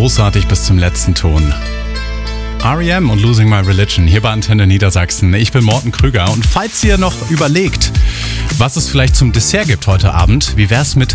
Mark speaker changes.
Speaker 1: großartig bis zum letzten Ton. R.E.M. und Losing My Religion hier bei Antenne Niedersachsen. Ich bin Morten Krüger und falls ihr noch überlegt, was es vielleicht zum Dessert gibt heute Abend, wie wär's mit